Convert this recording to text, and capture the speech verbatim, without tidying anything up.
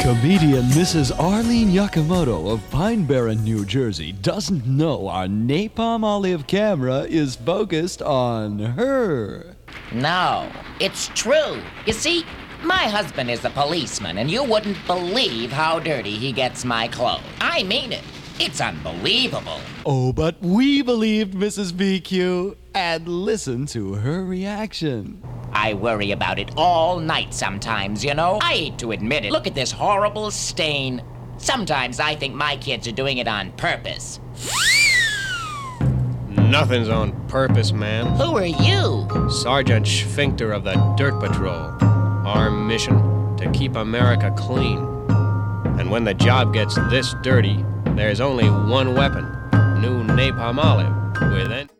Comedian Missus Arlene Yakamoto of Pine Barren, New Jersey doesn't know our Napalm Olive camera is focused on her. No, it's true. You see, my husband is a policeman, and you wouldn't believe how dirty he gets my clothes. I mean it. It's unbelievable. Oh, but we believed Missus V Q and listened to her reaction. I worry about it all night sometimes, you know? I hate to admit it. Look at this horrible stain. Sometimes I think my kids are doing it on purpose. Nothing's on purpose, ma'am. Who are you? Sergeant Schfinkter of the Dirt Patrol. Our mission, to keep America clean. And when the job gets this dirty, there's only one weapon. New Napalm Olive with it.